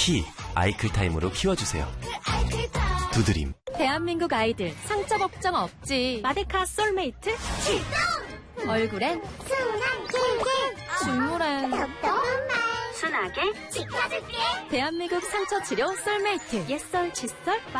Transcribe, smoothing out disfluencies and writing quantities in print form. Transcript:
키 아이클타임으로 키워주세요. 두드림. 대한민국 아이들 상처 걱정 없지. 마데카 솔메이트 출동! 얼굴엔 순한 꿀꿀 중물엔 똑똑한 말 순하게 지켜줄게. 대한민국 상처 치료 솔메이트. 옛설 칫솔